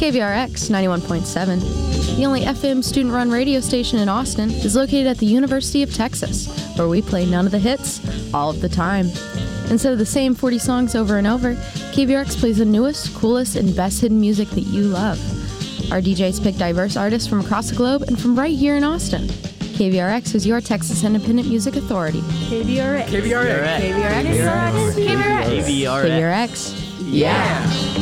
KVRX 91.7, the only FM student-run radio station in Austin, is located at the University of Texas, where we play none of the hits, all of the time. Instead of the same 40 songs over and over, KVRX plays the newest, coolest, and best hidden music that you love. Our DJs pick diverse artists from across the globe and from right here in Austin. KVRX is your Texas Independent Music Authority. KVRX. KVRX. KVRX. KVRX. KVRX. Yeah.